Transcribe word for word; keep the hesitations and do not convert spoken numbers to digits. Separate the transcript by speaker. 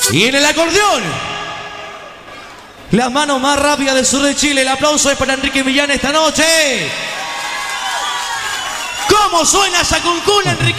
Speaker 1: Y en el acordeón, las manos más rápidas del sur de Chile. El aplauso es para Enrique Millán esta noche. ¿Cómo suena esa cuncuna, Enrique?